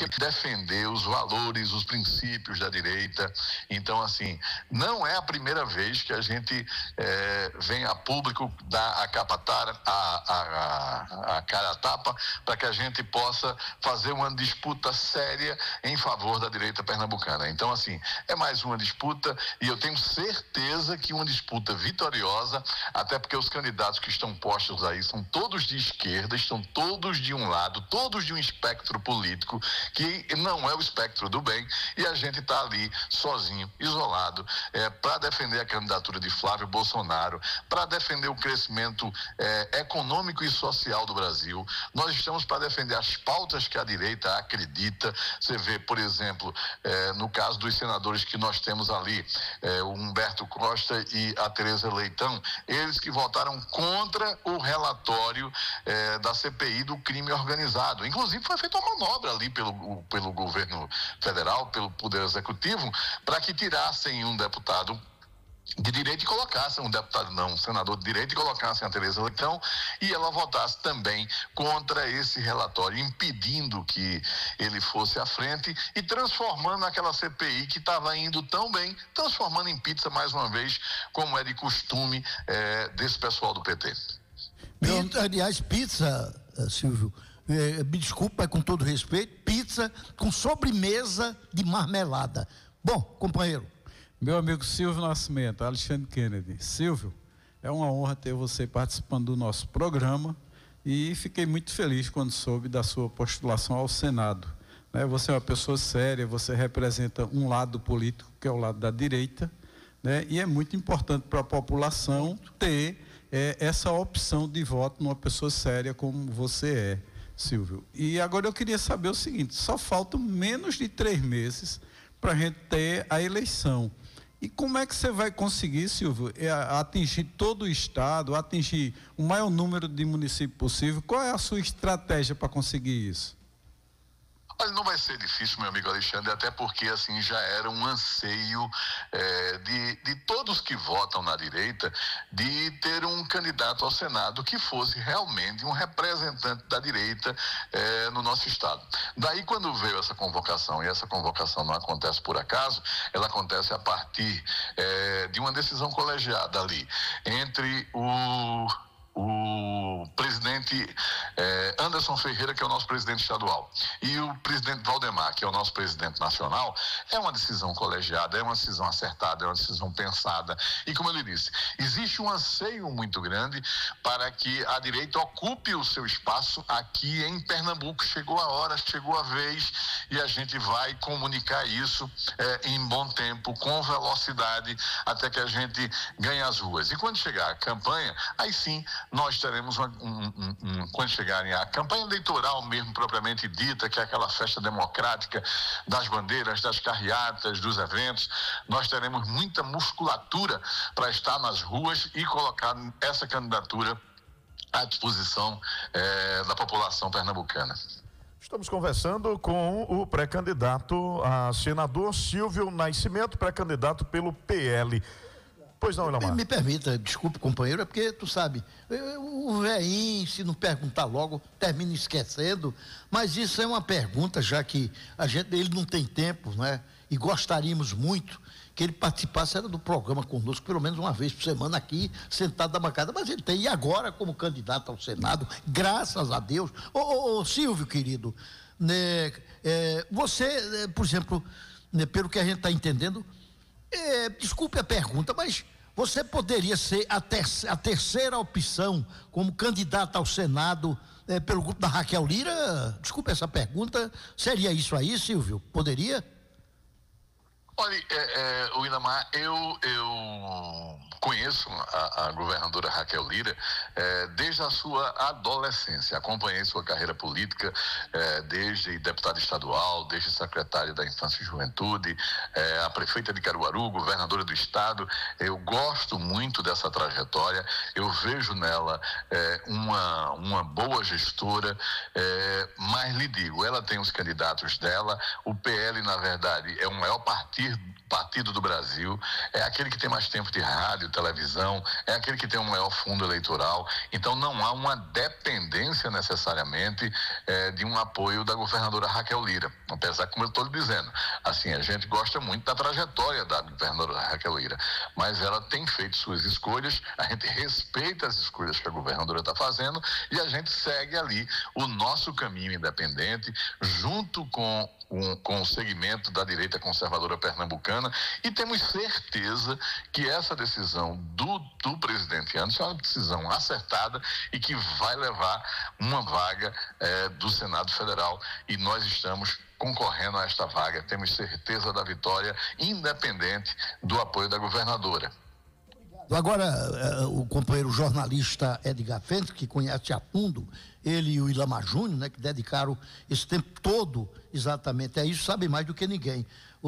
defender os valores, os princípios da direita. Então, assim, não é a primeira vez que a gente vem a público dar a cara a tapa para que a gente possa fazer uma disputa séria em favor da direita pernambucana. Então, assim, é mais uma disputa e eu tenho certeza que uma disputa vitoriosa, até porque os candidatos que estão postos aí são todos de esquerda, estão todos de um lado, todos de um espectro político que não é o espectro do bem, e a gente está ali sozinho, isolado, para defender a candidatura de Flávio Bolsonaro, para defender o crescimento econômico e social do Brasil. Nós estamos para defender as pautas que a direita acredita. Você vê, por exemplo, no caso dos senadores que nós temos ali, o Humberto Costa e a Tereza Leitão, eles que votaram contra o relatório da CPI do crime organizado. Inclusive foi feita uma manobra ali pelo governo federal, pelo Poder Executivo, para que tirassem um deputado de direito e colocassem um senador de direito e colocassem a Tereza Leitão, e ela votasse também contra esse relatório, impedindo que ele fosse à frente e transformando aquela CPI que estava indo tão bem, transformando em pizza mais uma vez, como é de costume desse pessoal do PT. Aliás, pizza, Silvio, me desculpa, com todo respeito, pizza com sobremesa de marmelada. Bom, companheiro. Meu amigo Silvio Nascimento, Alexandre Kennedy. Silvio, é uma honra ter você participando do nosso programa e fiquei muito feliz quando soube da sua postulação ao Senado. Você é uma pessoa séria, você representa um lado político que é o lado da direita, e é muito importante para a população ter essa opção de voto numa pessoa séria como você é, Silvio. E agora eu queria saber o seguinte: só faltam menos de 3 meses para a gente ter a eleição. E como é que você vai conseguir, Silvio, atingir todo o estado, atingir o maior número de municípios possível? Qual é a sua estratégia para conseguir isso? Olha, não vai ser difícil, meu amigo Alexandre, até porque assim já era um anseio de todos que votam na direita de ter um candidato ao Senado que fosse realmente um representante da direita no nosso estado. Daí, quando veio essa convocação, e essa convocação não acontece por acaso, ela acontece a partir de uma decisão colegiada ali entre o presidente Anderson Ferreira, que é o nosso presidente estadual, e o presidente Valdemar, que é o nosso presidente nacional. É uma decisão colegiada, é uma decisão acertada, é uma decisão pensada, e como eu lhe disse, existe um anseio muito grande para que a direita ocupe o seu espaço aqui em Pernambuco. Chegou a hora, chegou a vez, e a gente vai comunicar isso em bom tempo, com velocidade, até que a gente ganhe as ruas. E quando chegar a campanha, aí sim nós teremos quando chegarem a campanha eleitoral mesmo propriamente dita, que é aquela festa democrática das bandeiras, das carreatas, dos eventos, nós teremos muita musculatura para estar nas ruas e colocar essa candidatura à disposição da população pernambucana. Estamos conversando com o pré-candidato a senador Silvio Nascimento, pré-candidato pelo PL. Pois não, Ilamar. Me permita, desculpe, companheiro, é porque tu sabe, o velhinho, se não perguntar logo, termina esquecendo, mas isso é uma pergunta, já que ele não tem tempo, né? E gostaríamos muito que ele participasse do programa conosco, pelo menos uma vez por semana aqui, sentado na bancada, mas ele tem, e agora como candidato ao Senado, graças a Deus. Ô Silvio, querido, né, você, por exemplo, né, pelo que a gente está entendendo, desculpe a pergunta, mas você poderia ser a terceira opção como candidata ao Senado pelo grupo da Raquel Lira? Desculpe essa pergunta, seria isso aí, Silvio? Poderia? Olha, o Ilamar, eu conheço a governadora Raquel Lira desde a sua adolescência. Acompanhei sua carreira política desde deputada estadual, desde secretária da Infância e Juventude, a prefeita de Caruaru, governadora do estado. Eu gosto muito dessa trajetória, eu vejo nela uma boa gestora, mas Mas lhe digo, ela tem os candidatos dela, o PL, na verdade, é o maior partido do Brasil, é aquele que tem mais tempo de rádio, televisão, é aquele que tem o maior fundo eleitoral, então não há uma dependência necessariamente de um apoio da governadora Raquel Lira, apesar que, como eu estou lhe dizendo, assim, a gente gosta muito da trajetória da governadora Raquel Lira, mas ela tem feito suas escolhas, a gente respeita as escolhas que a governadora está fazendo e a gente segue ali o nosso caminho independente, junto com o segmento da direita conservadora pernambucana, e temos certeza que essa decisão do presidente Anderson é uma decisão acertada e que vai levar uma vaga do Senado Federal, e nós estamos concorrendo a esta vaga, temos certeza da vitória, independente do apoio da governadora. Agora, o companheiro jornalista Edgar Fentes, que conhece a fundo, ele e o Ilamar Júnior, né, que dedicaram esse tempo todo exatamente a isso, sabe mais do que ninguém.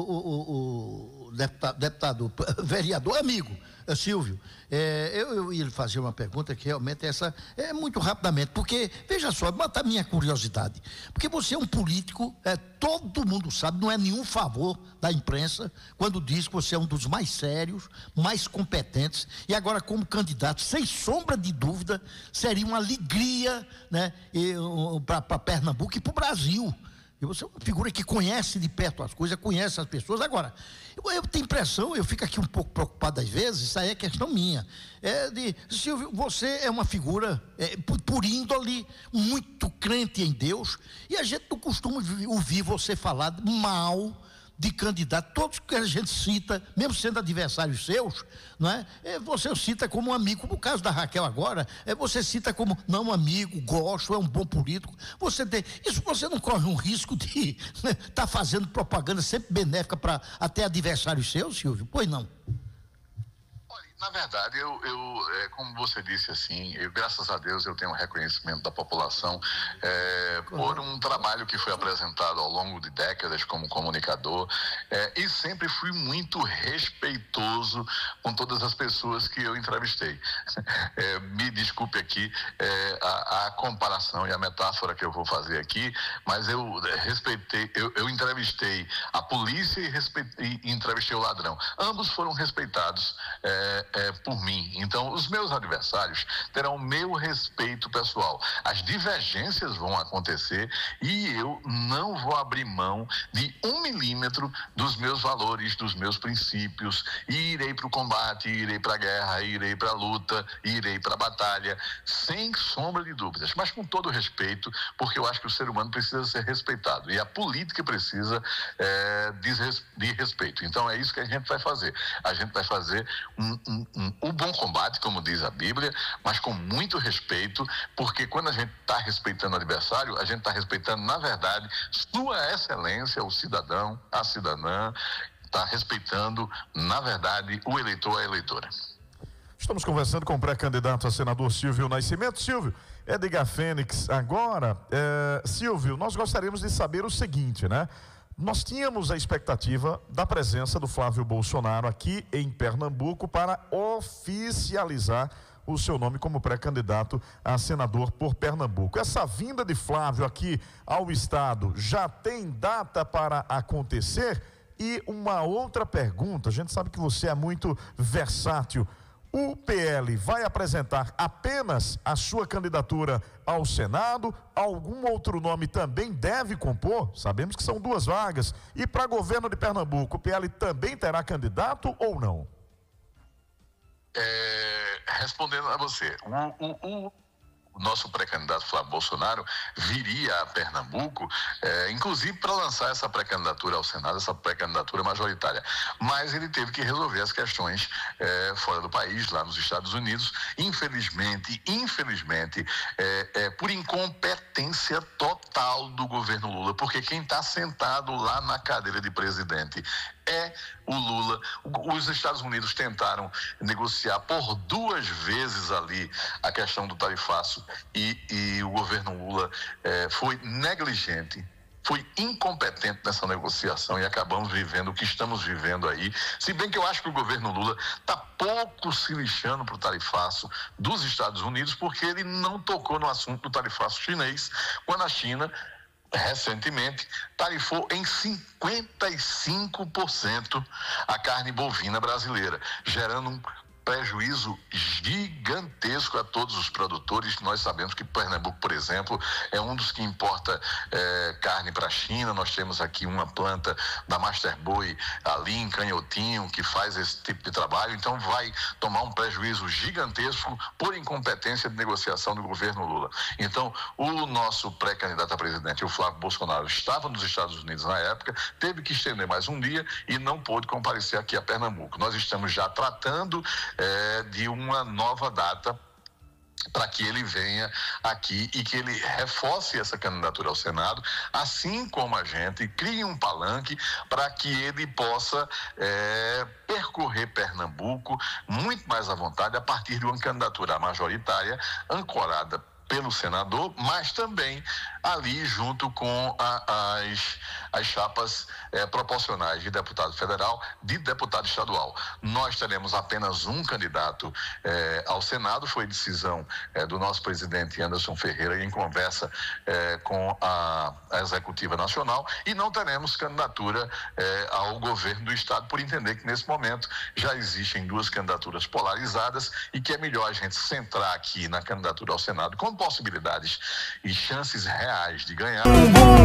O deputado, vereador, amigo, Silvio, eu ia lhe fazer uma pergunta que realmente essa é muito rapidamente, porque, veja só, mata a minha curiosidade, porque você é um político, todo mundo sabe, não é nenhum favor da imprensa, quando diz que você é um dos mais sérios, mais competentes, e agora como candidato, sem sombra de dúvida, seria uma alegria, né, para Pernambuco e para o Brasil. E você é uma figura que conhece de perto as coisas, conhece as pessoas. Agora, eu tenho impressão, eu fico aqui um pouco preocupado às vezes, isso aí é questão minha. Silvio, você é uma figura, por índole, muito crente em Deus, e a gente não costuma ouvir você falar mal de candidato, todos que a gente cita, mesmo sendo adversários seus, não é? Você cita como um amigo, como o caso da Raquel agora, você cita como, não, amigo, gosto, é um bom político. Você não corre um risco de estar fazendo propaganda sempre benéfica para até adversários seus, Silvio? Pois não. Na verdade, como você disse assim, graças a Deus eu tenho um reconhecimento da população por um trabalho que foi apresentado ao longo de décadas como comunicador, e sempre fui muito respeitoso com todas as pessoas que eu entrevistei. Me desculpe aqui a comparação e a metáfora que eu vou fazer aqui, mas eu entrevistei a polícia e entrevistei o ladrão. Ambos foram respeitados por mim. Então, os meus adversários terão o meu respeito pessoal. As divergências vão acontecer e eu não vou abrir mão de 1 milímetro dos meus valores, dos meus princípios. E irei para o combate, irei para a guerra, irei para a luta, irei para a batalha, sem sombra de dúvidas, mas com todo respeito, porque eu acho que o ser humano precisa ser respeitado e a política precisa de respeito. Então, é isso que a gente vai fazer. A gente vai fazer o bom combate, como diz a Bíblia, mas com muito respeito, porque quando a gente está respeitando o adversário, a gente está respeitando, na verdade, sua excelência, o cidadão, a cidadã, está respeitando, na verdade, o eleitor, a eleitora. Estamos conversando com o pré-candidato a senador Silvio Nascimento. Silvio, Edgar Fênix, agora, Silvio, nós gostaríamos de saber o seguinte, né? Nós tínhamos a expectativa da presença do Flávio Bolsonaro aqui em Pernambuco para oficializar o seu nome como pré-candidato a senador por Pernambuco. Essa vinda de Flávio aqui ao estado já tem data para acontecer? E uma outra pergunta, a gente sabe que você é muito versátil. O PL vai apresentar apenas a sua candidatura ao Senado? Algum outro nome também deve compor? Sabemos que são 2 vagas. E para governo de Pernambuco, o PL também terá candidato ou não? Respondendo a você, o nosso pré-candidato Flávio Bolsonaro viria a Pernambuco, inclusive para lançar essa pré-candidatura ao Senado, essa pré-candidatura majoritária. Mas ele teve que resolver as questões fora do país, lá nos Estados Unidos. Infelizmente, por incompetência total do governo Lula, porque quem está sentado lá na cadeira de presidente é o Lula. Os Estados Unidos tentaram negociar por 2 vezes ali a questão do tarifaço e o governo Lula foi negligente, foi incompetente nessa negociação e acabamos vivendo o que estamos vivendo aí. Se bem que eu acho que o governo Lula está pouco se lixando para o tarifaço dos Estados Unidos, porque ele não tocou no assunto do tarifaço chinês, quando a China recentemente, tarifou em 55% a carne bovina brasileira, gerando um prejuízo gigantesco a todos os produtores. Nós sabemos que Pernambuco, por exemplo, é um dos que importa carne para a China. Nós temos aqui uma planta da Master Boi ali em Canhotinho que faz esse tipo de trabalho, então vai tomar um prejuízo gigantesco por incompetência de negociação do governo Lula. Então, o nosso pré-candidato a presidente, o Flávio Bolsonaro, estava nos Estados Unidos na época, teve que estender mais um dia e não pôde comparecer aqui a Pernambuco. Nós estamos já tratando de uma nova data para que ele venha aqui e que ele reforce essa candidatura ao Senado, assim como a gente crie um palanque para que ele possa percorrer Pernambuco muito mais à vontade a partir de uma candidatura majoritária ancorada pelo senador, mas também ali junto com as chapas proporcionais de deputado federal, de deputado estadual. Nós teremos apenas um candidato ao Senado, foi decisão do nosso presidente Anderson Ferreira em conversa com a Executiva Nacional, e não teremos candidatura ao governo do Estado, por entender que nesse momento já existem duas candidaturas polarizadas e que é melhor a gente centrar aqui na candidatura ao Senado com possibilidades e chances reais de ganhar.